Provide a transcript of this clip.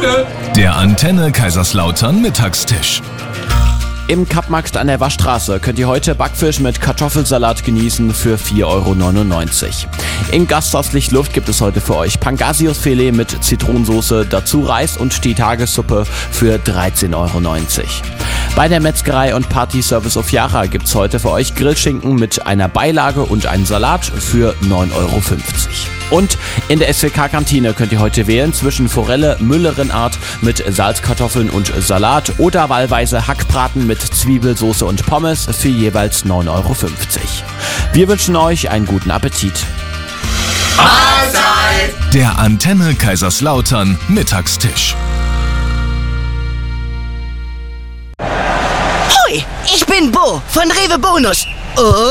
Gude. Der Antenne Kaiserslautern Mittagstisch. Im Kappmarkt an der Waschstraße könnt ihr heute Backfisch mit Kartoffelsalat genießen für 4,99 €. Im Gasthaus Lichtluft gibt es heute für euch Pangasiusfilet mit Zitronensoße, dazu Reis und die Tagessuppe für 13,90 €. Bei der Metzgerei und Partyservice of Yara gibt's heute für euch Grillschinken mit einer Beilage und einen Salat für 9,50 €. Und in der SWK-Kantine könnt ihr heute wählen zwischen Forelle Müllerinart mit Salzkartoffeln und Salat oder wahlweise Hackbraten mit Zwiebelsoße und Pommes für jeweils 9,50 €. Wir wünschen euch einen guten Appetit. Mahlzeit. Der Antenne Kaiserslautern Mittagstisch. Hoi, ich bin Bo von Rewe Bonus. Und